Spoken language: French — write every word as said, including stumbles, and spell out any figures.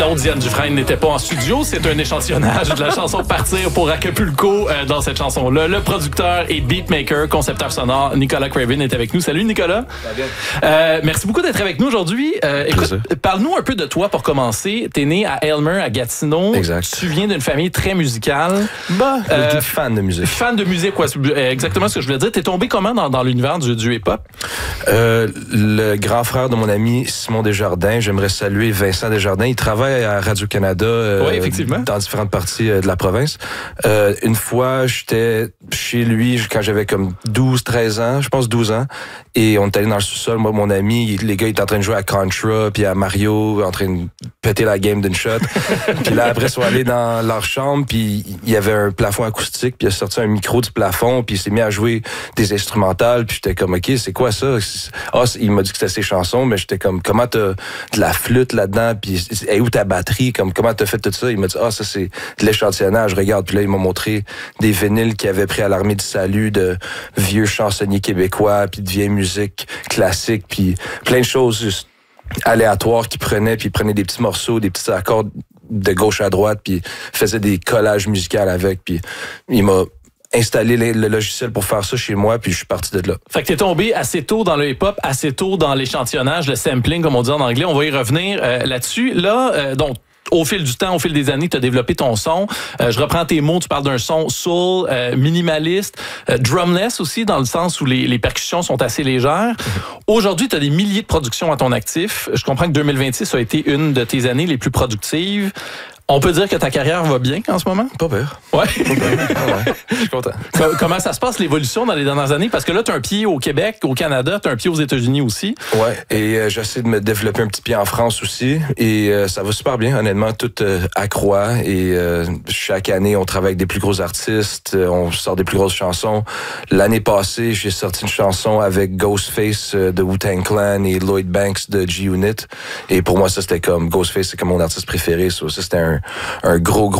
non, Diane Dufresne n'était pas en studio. C'est un échantillonnage de la chanson Partir pour Acapulco euh, dans cette chanson-là. Le producteur et beatmaker, concepteur sonore, Nicolas Craven est avec nous. Salut Nicolas. Ça bien. Euh, merci beaucoup d'être avec nous aujourd'hui. Euh, écoute, parle-nous un peu de toi pour commencer. T'es né à Aylmer, à Gatineau. Exact. Tu viens d'une famille très musicale. Bah, Euh, fan de musique. Fan de musique, ouais, c'est exactement ce que je voulais dire. T'es tombé comment dans, dans l'univers du, du hip-hop? Euh, le grand frère de mon ami Simon Desjardins, j'aimerais saluer Vincent Desjardins. Il travaille à Radio-Canada euh, oui, effectivement. dans différentes parties euh, de la province. Euh, une fois, j'étais chez lui quand j'avais comme douze, treize ans, je pense douze ans, et on est allé dans le sous-sol. Moi, mon ami, les gars, ils étaient en train de jouer à Contra, puis à Mario, en train de péter la game d'une shot. Puis là, après, ils sont allés dans leur chambre, puis il y avait un plafond acoustique, puis il a sorti un micro du plafond, puis il s'est mis à jouer des instrumentales, puis j'étais comme, OK, c'est quoi ça? Ah, il m'a dit que c'était ses chansons, mais j'étais comme, comment t'as de la flûte là-dedans, puis hey, où ta batterie, comme comment t'as fait tout ça? Il m'a dit, ah, ça c'est de l'échantillonnage, regarde. Puis là, il m'a montré des vinyles qu'il avait pris à l'Armée du Salut, de vieux chansonniers québécois, puis de vieille musique classique, puis plein de choses juste aléatoires qu'il prenait, puis il prenait des petits morceaux, des petits accords de gauche à droite, puis faisait des collages musicaux avec, puis il m'a installé le logiciel pour faire ça chez moi, puis je suis parti de là. Fait que t'es tombé assez tôt dans le hip-hop, assez tôt dans l'échantillonnage, le sampling, comme on dit en anglais. On va y revenir euh, là-dessus. Là, euh, donc, au fil du temps, au fil des années, tu as développé ton son. Euh, je reprends tes mots, tu parles d'un son soul, euh, minimaliste, euh, drumless aussi, dans le sens où les, les percussions sont assez légères. Aujourd'hui, tu as des milliers de productions à ton actif. Je comprends que deux mille vingt-six a été une de tes années les plus productives. On peut dire que ta carrière va bien en ce moment? Pas pire. Ouais. Pas pire. Ah ouais. Je suis content. Comment ça se passe, l'évolution dans les dernières années? Parce que là, tu as un pied au Québec, au Canada, tu as un pied aux États-Unis aussi. Ouais, et euh, j'essaie de me développer un petit pied en France aussi. Et euh, ça va super bien, honnêtement. Tout euh, accroît. Et euh, chaque année, on travaille avec des plus gros artistes. Euh, on sort des plus grosses chansons. L'année passée, j'ai sorti une chanson avec Ghostface euh, de Wu-Tang Clan et Lloyd Banks de G-Unit. Et pour moi, ça, c'était comme Ghostface, c'est comme mon artiste préféré. Ça, c'était un, un gros, gros